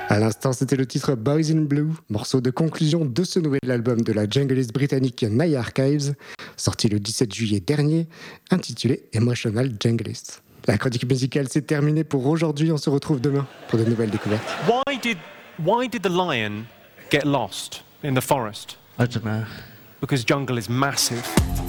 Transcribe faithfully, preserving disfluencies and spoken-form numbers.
À l'instant, c'était le titre Boys in Blue, morceau de conclusion de ce nouvel album de la jungliste britannique Naya Archives, sorti le dix-sept juillet dernier, intitulé Emotional Junglist. La chronique musicale s'est terminée pour aujourd'hui, on se retrouve demain pour de nouvelles découvertes. Why did, why did the lion get lost in the forest? I don't know. Because jungle is massive.